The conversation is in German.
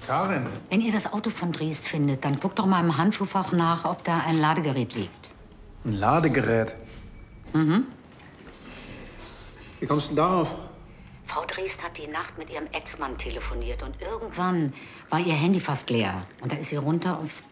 Karin. Wenn ihr das Auto von Driest findet, dann guckt doch mal im Handschuhfach nach, ob da ein Ladegerät liegt. Ein Ladegerät? Mhm. Wie kommst du denn darauf? Frau Driest hat die Nacht mit ihrem Ex-Mann telefoniert und irgendwann war ihr Handy fast leer. Und da ist sie runter aufs